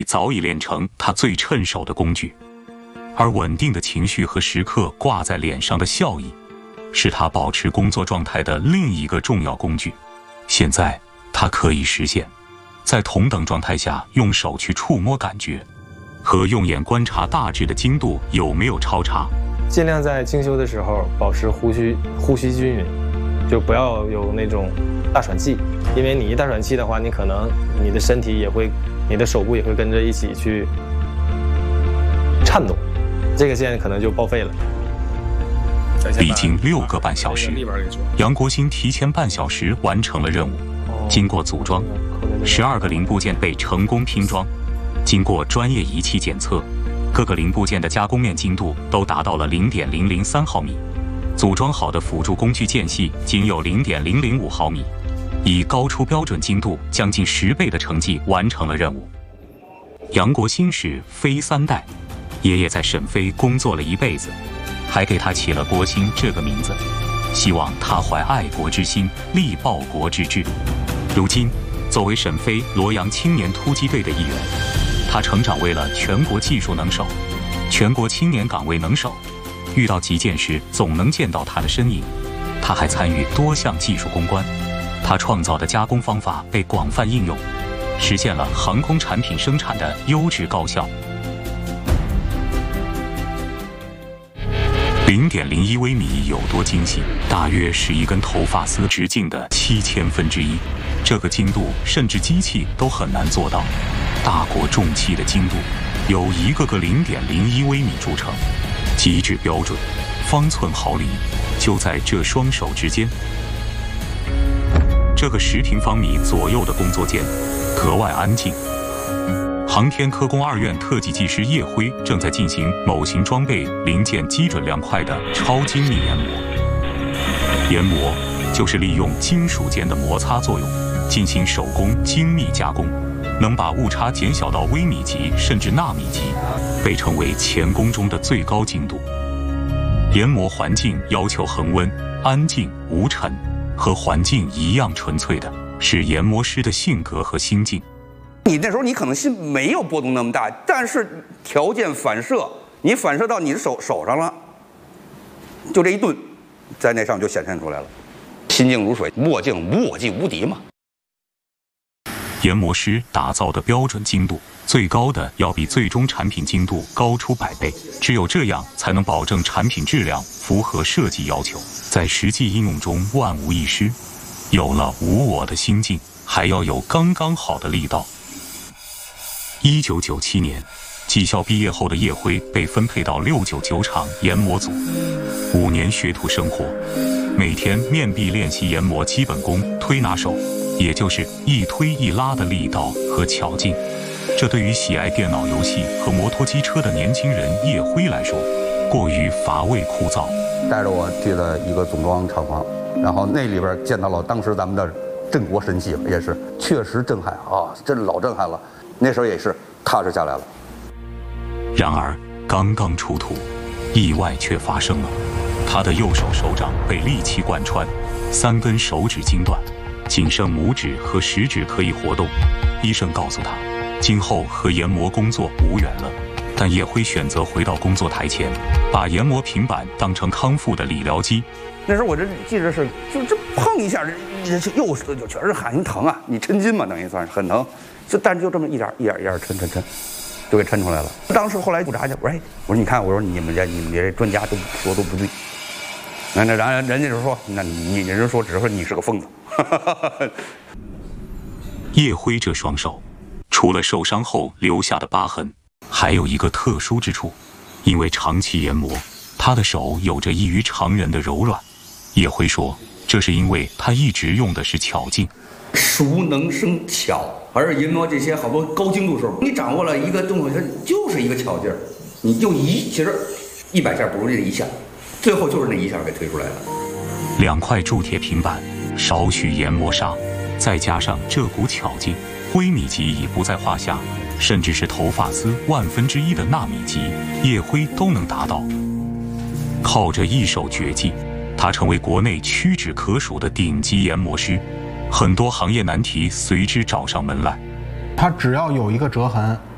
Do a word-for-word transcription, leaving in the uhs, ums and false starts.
早已练成他最趁手的工具，而稳定的情绪和时刻挂在脸上的笑意，是他保持工作状态的另一个重要工具。现在他可以实现，在同等状态下用手去触摸感觉，和用眼观察大致的精度有没有超差。 尽量在精修的时候保持呼吸呼吸均匀，就不要有那种大喘气，因为你一大喘气的话，你可能你的身体也会，你的手部也会跟着一起去颤动，这个线可能就报废了。 历经六个半小时，杨国兴提前半小时完成了任务。经过组装，十二个零部件被成功拼装。经过专业仪器检测，各个零部件的加工面精度都达到了零点零零三毫米，组装好的辅助工具间隙仅有零点零零五毫米，以高出标准精度将近十倍的成绩完成了任务。杨国兴是飞三代，爷爷在沈飞工作了一辈子，还给他起了国兴这个名字，希望他怀爱国之心，力报国之志。如今，作为沈飞罗阳青年突击队的一员，他成长为了全国技术能手、全国青年岗位能手，遇到急件时总能见到他的身影。他还参与多项技术攻关，他创造的加工方法被广泛应用，实现了航空产品生产的优质高效。零点零一微米有多精细？大约是一根头发丝直径的七千分之一。这个精度甚至机器都很难做到。大国重器的精度由一个个零点零一微米铸成，极致标准，方寸毫厘就在这双手之间。这个十平方米左右的工作间格外安静。航天科工二院特技技师叶辉正在进行某型装备零件基准量块的超精密研磨。研磨就是利用金属间的摩擦作用进行手工精密加工，能把误差减小到微米级甚至纳米级，被称为钳工中的最高精度。研磨环境要求恒温、安静、无尘，和环境一样纯粹的是研磨师的性格和心境。 你那时候你可能心没有波动那么大，但是条件反射，你反射到你的手手上了，就这一顿，在那上就显现出来了。心静如水，墨镜墨迹无敌嘛。 研磨师打造的标准精度最高的要比最终产品精度高出百倍，只有这样才能保证产品质量符合设计要求，在实际应用中万无一失。有了无我的心境，还要有刚刚好的力道。一九九七年，技校毕业后的叶辉被分配到六九九厂研磨组，五年学徒生活，每天面壁练习研磨基本功推拿手，也就是一推一拉的力道和巧劲。这对于喜爱电脑游戏和摩托机车的年轻人叶辉来说，过于乏味枯燥。 带着我去了一个总装厂房，然后那里边见到了当时咱们的镇国神器，也是确实震撼啊，真老震撼了。那时候也是踏实下来了。 然而刚刚出土，意外却发生了。他的右手手掌被利器贯穿，三根手指筋断，仅剩拇指和食指可以活动。医生告诉他，今后和研磨工作无缘了。但叶辉选择回到工作台前，把研磨平板当成康复的理疗机。 那时候我这记着是，就这碰一下，这这右手就全是汗，疼啊！你抻筋嘛，等于算是很疼。就但是就这么一点一点一点抻抻抻，就给抻出来了。当时后来复查去，我说哎，我说你看，我说你们这你们这专家都说都不对。那那然人家就说，那你人家说只是说你是个疯子。 叶辉这双手，除了受伤后留下的疤痕，还有一个特殊之处，因为长期研磨，他的手有着异于常人的柔软。叶辉说，这是因为他一直用的是巧劲。 熟能生巧，而研磨这些好多高精度时候，你掌握了一个动作，它就是一个巧劲儿，你就一其实一百下不如这一下，最后就是那一下给推出来了。 两块铸铁平板，少许研磨砂，再加上这股巧劲，微米级已不在话下，甚至是头发丝万分之一的纳米级，叶辉都能达到。靠着一手绝技，他成为国内屈指可数的顶级研磨师。很多行业难题随之找上门来。 它只要有一个折痕，